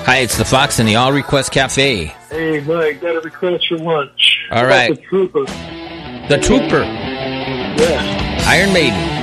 Hi, it's the Fox in the All Request Cafe. Hey, Mike, got a request for lunch. All right. The Trooper. The Trooper. Yeah. Iron Maiden.